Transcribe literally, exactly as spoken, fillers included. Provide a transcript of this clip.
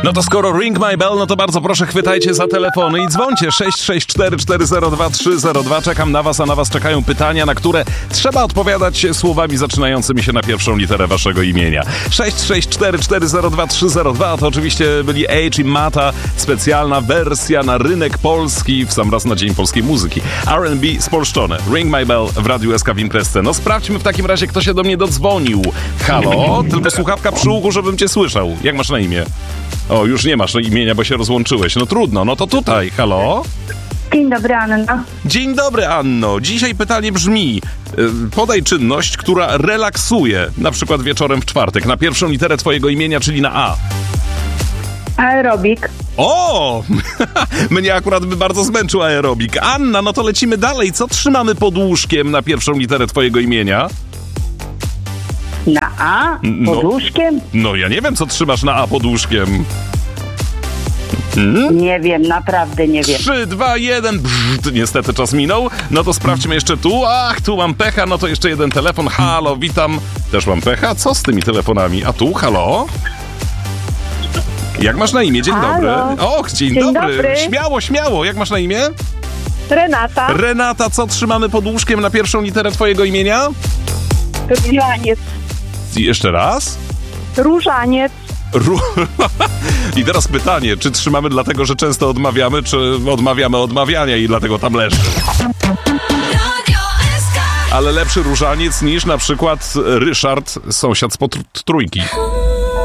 No to skoro ring my bell, no to bardzo proszę chwytajcie za telefony i dzwońcie sześć sześć cztery cztery zero dwa trzy zero dwa. Czekam na was, a na was czekają pytania, na które trzeba odpowiadać słowami zaczynającymi się na pierwszą literę waszego imienia. sześć sześć cztery cztery zero dwa trzy zero dwa to oczywiście byli Age i Mata, specjalna wersja na rynek polski w sam raz na Dzień Polskiej Muzyki. R and B spolszczone. Ring my bell w Radiu S K w Imprezce. No sprawdźmy w takim razie, kto się do mnie dodzwonił. Halo? Tylko słuchawka przy uchu, żebym cię słyszał. Jak masz na imię? O, już nie masz imienia, bo się rozłączyłeś. No trudno, no to tutaj. Halo? Dzień dobry, Anna. Dzień dobry, Anno. Dzisiaj pytanie brzmi, podaj czynność, która relaksuje, na przykład wieczorem w czwartek, na pierwszą literę twojego imienia, czyli na A. Aerobik. O! Mnie akurat by bardzo zmęczył aerobik. Anna, no to lecimy dalej. Co trzymamy pod łóżkiem na pierwszą literę twojego imienia? Na A? Pod No. łóżkiem? No ja nie wiem, co trzymasz na A pod łóżkiem. Hmm? Nie wiem, naprawdę nie wiem. trzy, dwa, jeden. Brrr, niestety czas minął. No to sprawdźmy jeszcze tu. Ach, tu mam pecha. No to jeszcze jeden telefon. Halo, witam. Też mam pecha. Co z tymi telefonami? A tu, halo? Jak masz na imię? Dzień Halo. dobry. Och, dzień, Dzień dobry. dobry. Śmiało, śmiało. Jak masz na imię? Renata. Renata, co trzymamy pod łóżkiem na pierwszą literę twojego imienia? Różaniec. I jeszcze raz. Różaniec. Ru- I teraz pytanie, czy trzymamy dlatego, że często odmawiamy, czy odmawiamy odmawiania i dlatego tam leży? Ale lepszy różaniec niż na przykład Ryszard, sąsiad z pod trójki.